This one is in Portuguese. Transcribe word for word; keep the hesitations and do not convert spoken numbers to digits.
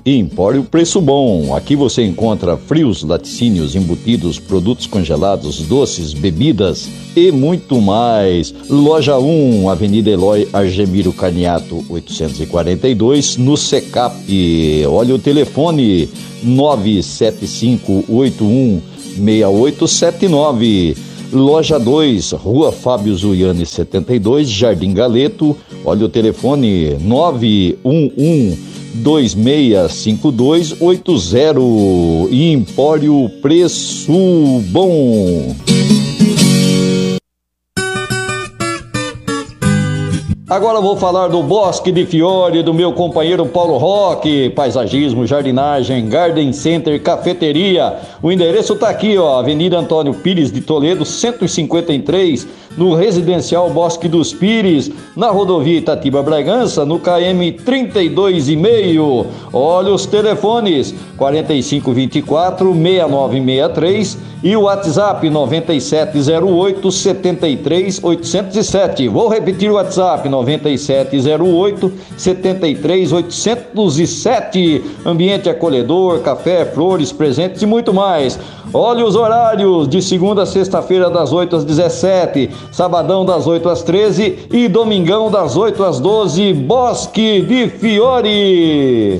Empório Preço Bom. Aqui você encontra frios, laticínios, embutidos, produtos congelados, doces, bebidas e muito mais. Loja um, Avenida Eloy Argemiro Caniato, oitocentos e quarenta e dois, no Secap. Olha o telefone, nove sete cinco oito um seis oito sete nove. Loja dois, Rua Fábio Zuiani setenta e dois, Jardim Galeto. Olha o telefone, nove um um dois seis cinco dois oito zero. Empório Preço Bom. Agora vou falar do Bosque de Fiore, do meu companheiro Paulo Roque. Paisagismo, jardinagem, garden center, cafeteria. O endereço tá aqui, ó, Avenida Antônio Pires de Toledo, cento e cinquenta e três, no Residencial Bosque dos Pires, na rodovia Itatiba Bragança, no K M trinta e dois e meio. Olha os telefones, quarenta e cinco vinte e quatro, sessenta e nove sessenta e três e o WhatsApp noventa e sete zero oito, setenta e três oitocentos e sete. Vou repetir o WhatsApp, noventa e sete zero oito, setenta e três oitocentos e sete. Ambiente acolhedor, café, flores, presentes e muito mais. Olha os horários, de segunda a sexta-feira das oito às dezessete, sabadão das oito às treze e domingão das oito às doze. Bosque de Fiore.